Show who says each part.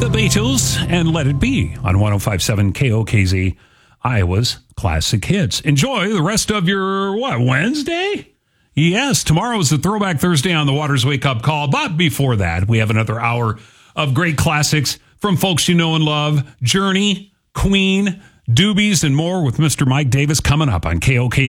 Speaker 1: The Beatles and Let It Be on 105.7 KOKZ, Iowa's Classic Hits. Enjoy the rest of your, Wednesday? Yes, tomorrow is the Throwback Thursday on the Waters Wake Up Call. But before that, we have another hour of great classics from folks you know and love. Journey, Queen, Doobies, and more with Mr. Mike Davis coming up on KOKZ.